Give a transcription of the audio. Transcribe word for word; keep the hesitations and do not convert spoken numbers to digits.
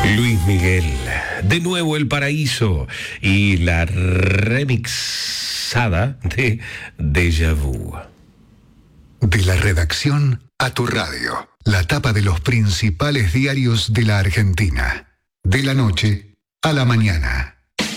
Luis Miguel, de nuevo El Paraíso y la remixada de Déjà Vu. De la redacción a tu radio, la tapa de los principales diarios de la Argentina, de la noche a la mañana.